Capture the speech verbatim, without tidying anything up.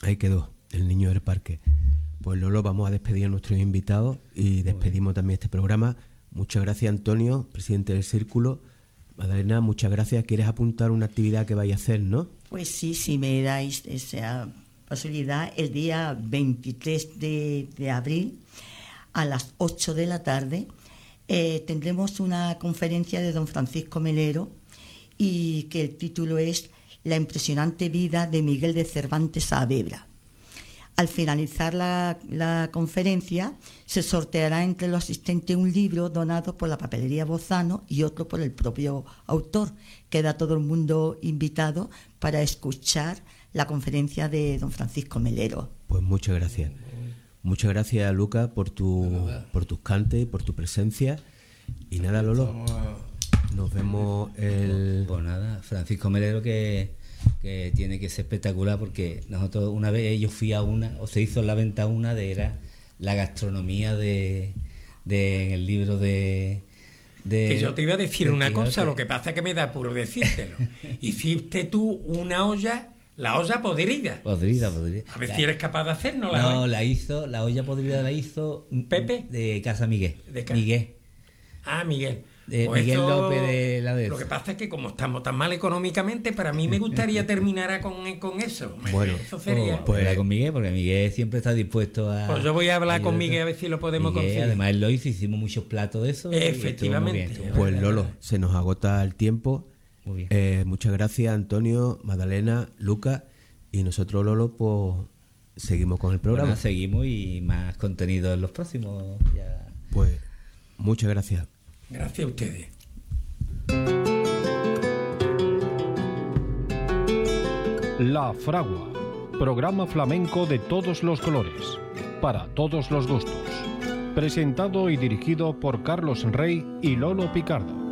Ahí quedó, el niño del parque. Pues Lolo, vamos a despedir a nuestros invitados y despedimos también este programa. Muchas gracias, Antonio, presidente del Círculo. Magdalena, muchas gracias. ¿Quieres apuntar una actividad que vais a hacer, no? Pues sí, si me dais esa posibilidad, el día veintitrés de, de abril a las ocho de la tarde eh, tendremos una conferencia de don Francisco Melero y que el título es La impresionante vida de Miguel de Cervantes Saavedra. Al finalizar la, la conferencia, se sorteará entre los asistentes un libro donado por la Papelería Bozano y otro por el propio autor. Queda todo el mundo invitado para escuchar la conferencia de don Francisco Melero. Pues muchas gracias. Muchas gracias, Luca, por tu por tus cantes, por tu presencia. Y nada, Lolo, nos vemos el... Pues nada, Francisco Melero que... que tiene que ser espectacular, porque nosotros una vez yo fui a una, o se hizo en la venta una de era la gastronomía de, de en el libro de, de que yo te iba a decir de una Quijote. cosa, lo que pasa es que me da por decírtelo. Hiciste tú una olla, la olla podrida. Podrida, podrida. A ver La- si eres capaz de hacernos la No, la hizo, la olla podrida la hizo ¿Pepe? de Casa Miguel. De Ca- Miguel. Ah, Miguel. De Pues Miguel esto- López de la de Lo que pasa es que como estamos tan mal económicamente, para mí me gustaría terminar con, con eso. Bueno, eso sería. Oh, pues con Miguel, porque Miguel siempre está dispuesto a. Pues yo voy a hablar ayudar. con Miguel a ver si lo podemos Miguel, conseguir. además él lo hizo, hicimos muchos platos de eso. y estuvo muy Efectivamente. bien, estuvo muy Pues bien. Lolo, se nos agota el tiempo. Muy bien. Eh, muchas gracias, Antonio, Magdalena, Luca. Y nosotros, Lolo, pues seguimos con el programa. Bueno, seguimos y más contenido en los próximos. Ya. Pues muchas gracias. Gracias a ustedes. La Fragua, programa flamenco de todos los colores, para todos los gustos. Presentado y dirigido por Carlos Rey y Lolo Picardo.